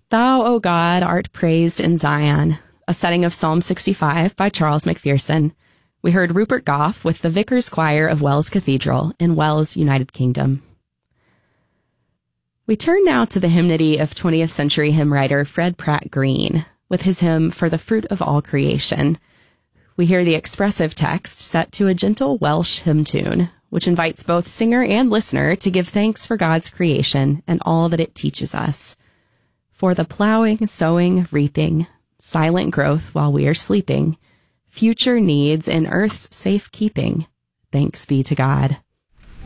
Thou, O God, art praised in Zion, a setting of Psalm 65 by Charles McPherson. We heard Rupert Goff with the Vickers Choir of Wells Cathedral in Wells, United Kingdom. We turn now to the hymnody of 20th century hymn writer Fred Pratt Green with his hymn For the Fruit of All Creation. We hear the expressive text set to a gentle Welsh hymn tune, which invites both singer and listener to give thanks for God's creation and all that it teaches us. For the plowing, sowing, reaping, silent growth while we are sleeping, future needs in earth's safe keeping, thanks be to God.